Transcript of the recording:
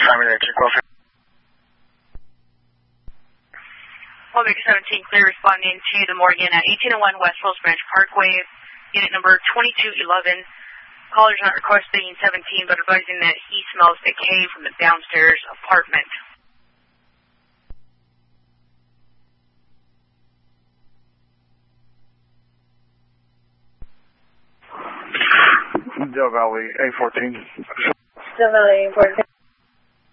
Miami Electric, welfare. Public 17 clear responding to the Morgan at 1801 West Rose Branch Parkway, unit number 2211. Caller's not requesting 17, but advising that he smells decay from the downstairs apartment. Del Valley, A14. Del Valley, A14.